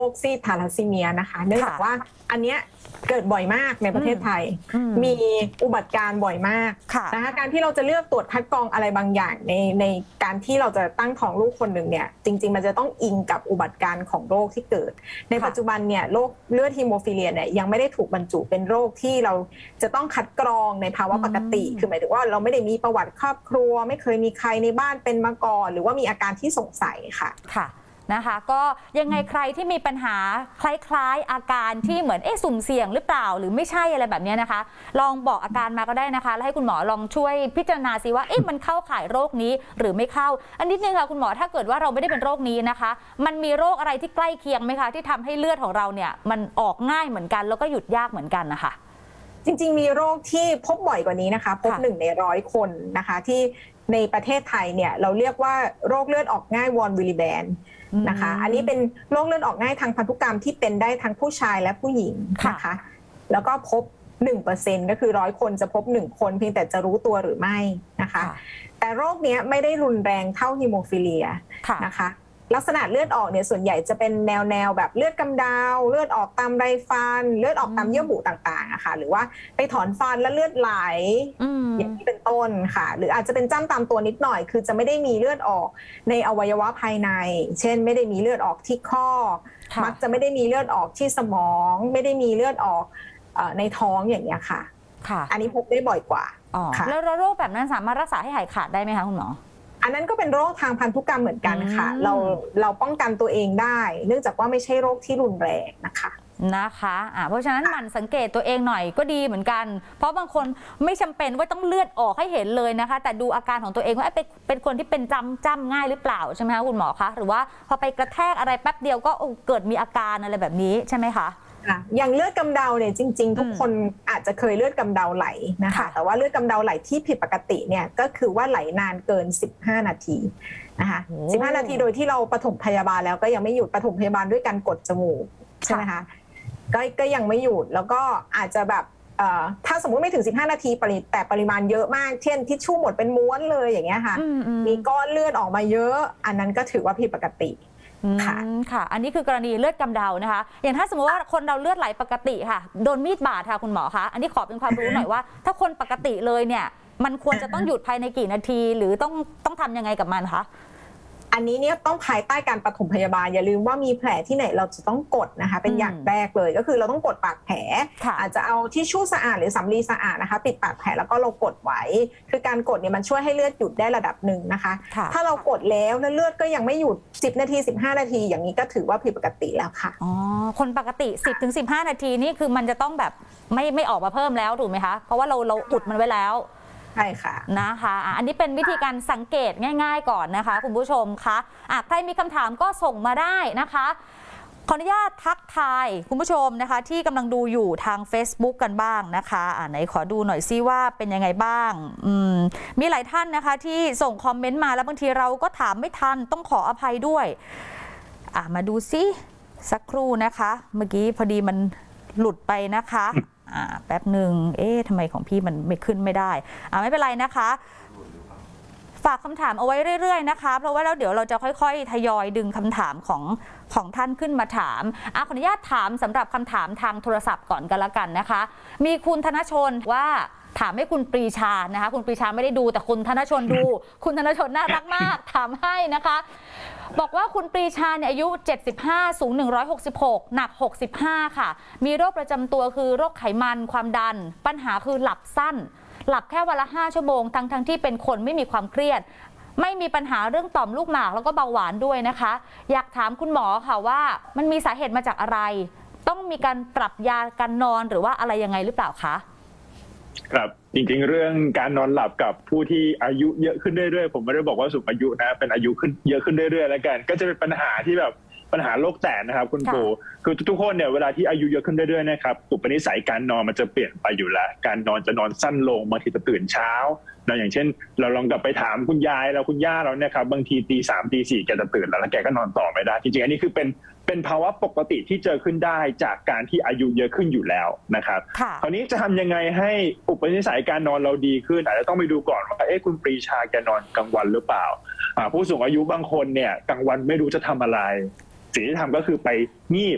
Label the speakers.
Speaker 1: คซีดทาลัสซีเมียนะคะเนื่องจากว่าอันเนี้ยเกิดบ่อยมากในประเทศไทยมีอุบัติการณ์บ่อยมากนะคะการที่เราจะเลือกตรวจคัดกรองอะไรบางอย่างในการที่เราจะตั้งท้องลูกคนหนึ่งเนี่ยจริงๆมันจะต้องอิงกับอุบัติการณ์ของโรคที่เกิดในปัจจุบันเนี่ยโรคเลือดฮีโมฟิเลียเนี่ยยังไม่ได้ถูกบรรจุเป็นโรคที่เราจะต้องคัดกรองในภาวะปกติคือหมายถึงว่าเราไม่ได้มีประวัติครอบครัวไม่เคยมีใครในบ้านเป็นมาก่อนหรือว่ามีอาการที่สงสัยค่ะ
Speaker 2: นะคะก็ยังไงใครที่มีปัญหาคล้ายๆอาการที่เหมือนสุ่มเสี่ยงหรือเปล่าหรือไม่ใช่อะไรแบบนี้นะคะลองบอกอาการมาก็ได้นะคะแล้วให้คุณหมอลองช่วยพิจารณาซิว่ามันเข้าข่ายโรคนี้หรือไม่เข้าอันนิดนึงค่ะคุณหมอถ้าเกิดว่าเราไม่ได้เป็นโรคนี้นะคะมันมีโรคอะไรที่ใกล้เคียงไหมคะที่ทำให้เลือดของเราเนี่ยมันออกง่ายเหมือนกันแล้วก็หยุดยากเหมือนกันนะคะ
Speaker 1: จริงๆมีโรคที่พบบ่อยกว่านี้นะคะพบ1 ใน 100 คนนะคะที่ในประเทศไทยเนี่ยเราเรียกว่าโรคเลือดออกง่ายวอนวิลลิแบนนะคะอันนี้เป็นโรคเลือดออกง่ายทางพันธุกรรมที่เป็นได้ทั้งผู้ชายและผู้หญิงนะคะแล้วก็พบ 1% ก็คือ100 คนจะพบ1 คนเพียงแต่จะรู้ตัวหรือไม่นะคะแต่โรคนี้ไม่ได้รุนแรงเท่าฮีโมฟิเลียนะคะลักษณะเลือดออกเนี่ยส่วนใหญ่จะเป็นแนวแบบเลือดกำเดาเลือดออกตามไรฟันเลือดออกตามเยื่อบุต่างๆอะค่ะหรือว่าไปถอนฟันแล้วเลือดไหลอย่างนี้เป็นต้นค่ะหรืออาจจะเป็นจ้ำตามตัวนิดหน่อยคือจะไม่ได้มีเลือดออกในอวัยวะภายในเช่นไม่ได้มีเลือดออกที่ข้อมักจะไม่ได้มีเลือดออกที่สมองไม่ได้มีเลือดออกในท้องอย่างเงี้ยค่ะอันนี้พบได้บ่อยกว่า
Speaker 2: แล้วโรคแบบนั้นสามารถรักษาให้หายขาดได้ไหมคะคุณหมอ
Speaker 1: อันนั้นก็เป็นโรคทางพันธุกรรมเหมือนกันค่ะเราป้องกันตัวเองได้เนื่องจากว่าไม่ใช่โรคที่รุนแรงนะคะ
Speaker 2: เพราะฉะนั้นหมั่นสังเกตตัวเองหน่อยก็ดีเหมือนกันเพราะบางคนไม่จำเป็นว่าต้องเลือดออกให้เห็นเลยนะคะแต่ดูอาการของตัวเองว่าเป็นคนที่เป็นจ้ำง่ายหรือเปล่าใช่ไหมคะคุณหมอคะหรือว่าพอไปกระแทกอะไรแป๊บเดียวก็เกิดมีอาการอะไรแบบนี้ใช่ไหมคะ
Speaker 1: อย่างเลือดกำเดาเนี่ยจริงๆทุกคนอาจจะเคยเลือดกำเดาไหลนะคะแต่ว่าเลือดกำเดาไหลที่ผิดปกติเนี่ยก็คือว่าไหลนานเกิน15 นาทีนะคะ15 นาทีโดยที่เราปฐมพยาบาลแล้วก็ยังไม่หยุดปฐมพยาบาลด้วยการกดจมูกใช่ไหมคะก็ยังไม่หยุดแล้วก็อาจจะแบบถ้าสมมุติไม่ถึง15 นาทีแต่ปริมาณเยอะมากเช่นทิชชู่หมดเป็นม้วนเลยอย่างเงี้ยค่ะมีก้อนเลือดออกมาเยอะอันนั้นก็ถือว่าผิดปกติ
Speaker 2: ค่ะอันนี้คือกรณีเลือดกำเดานะคะอย่างถ้าสมมติว่าคนเราเลือดไหลปกติค่ะโดนมีดบาดค่ะคุณหมอคะอันนี้ขอเป็นความรู้หน่อยว่าถ้าคนปกติเลยเนี่ยมันควรจะต้องหยุดภายในกี่นาทีหรือต้องทำยังไงกับมันคะ
Speaker 1: อันนี้เนี่ยต้องภายใต้การปฐมพยาบาลอย่าลืมว่ามีแผลที่ไหนเราจะต้องกดนะคะเป็นอย่างแรกเลยก็คือเราต้องกดปากแผลอาจจะเอาทิชชู่สะอาดหรือสำลีสะอาดนะคะปิดปากแผลแล้วก็เรากดไว้คือการกดเนี่ยมันช่วยให้เลือดหยุดได้ระดับหนึ่งนะคะถ้าเรากดแล้วเลือดก็ยังไม่หยุด10 นาที15 นาทีอย่างนี้ก็ถือว่าผิดปกติแล้วค่ะ
Speaker 2: คนปกติ10-15 นาทีนี่คือมันจะต้องแบบไม่ออกมาเพิ่มแล้วถูกไหมคะเพราะว่าเราอุดมันไว้แล้ว
Speaker 1: ใช่ค่ะ
Speaker 2: นะคะอันนี้เป็นวิธีการสังเกตง่ายๆก่อนนะคะคุณผู้ชมคะใครมีคำถามก็ส่งมาได้นะคะขออนุญาตทักทายคุณผู้ชมนะคะที่กำลังดูอยู่ทาง Facebook กันบ้างนะคะไหนขอดูหน่อยซิว่าเป็นยังไงบ้างมีหลายท่านนะคะที่ส่งคอมเมนต์มาแล้วบางทีเราก็ถามไม่ทันต้องขออภัยด้วยมาดูซิสักครู่นะคะเมื่อกี้พอดีมันหลุดไปนะคะแป๊บหนึ่งทำไมของพี่มันไม่ขึ้นไม่ได้ไม่เป็นไรนะคะฝากคำถามเอาไว้เรื่อยๆนะคะเพราะว่าแล้วเดี๋ยวเราจะค่อยๆทยอยดึงคำถามของท่านขึ้นมาถามขออนุญาตถามสำหรับคำถามทางโทรศัพท์ก่อนกันละกันนะคะมีคุณธนชนว่าถามให้คุณปรีชานะคะคุณปรีชาไม่ได้ดูแต่คุณธนชนดูคุณธนชนน่ารักมากถามให้นะคะบอกว่าคุณปรีชาเนี่ยอายุ75สูง166หนัก65ค่ะมีโรคประจำตัวคือโรคไขมันความดันปัญหาคือหลับสั้นหลับแค่วันละ5 ชั่วโมงทั้งที่เป็นคนไม่มีความเครียดไม่มีปัญหาเรื่องต่อมลูกหมากแล้วก็เบาหวานด้วยนะคะอยากถามคุณหมอค่ะว่ามันมีสาเหตุมาจากอะไรต้องมีการปรับยาการนอนหรือว่าอะไรยังไงหรือเปล่าคะ
Speaker 3: ครับจริงๆเรื่องการนอนหลับกับผู้ที่อายุเยอะขึ้นเรื่อยๆผมไม่ได้บอกว่าสูงอายุนะเป็นอายุขึ้นเยอะขึ้นเรื่อยๆแล้วกันก็จะเป็นปัญหาที่แบบปัญหาโรคแตกนะครับคุณปู่คือทุกๆคนเนี่ยเวลาที่อายุเยอะขึ้นเรื่อยๆนะครับอุปนิสัยการนอนมันจะเปลี่ยนไปอยู่แล้วการนอนจะนอนสั้นลงบางทีจะตื่นเช้าอย่างเช่นเราลองกลับไปถามคุณยายเราคุณย่าเราเนี่ยครับบางทีตี 3ตี 4แกจะตื่นแล้วแกก็นอนต่อไม่ได้จริงๆอันนี้คือเป็นภาวะปกติที่เจอขึ้นได้จากการที่อายุเยอะขึ้นอยู่แล้วนะครับคราวนี้จะทำยังไงให้อุปนิสัยการนอนเราดีขึ้นอาจจะต้องไปดูก่อนว่าคุณปรีชาแกนอนกลางวันหรือเปล่าผู้สูงอายุบางคนเนี่ยกลางวันไม่รู้จะทำอะไรสิ่งที่ทำก็คือไปงีบ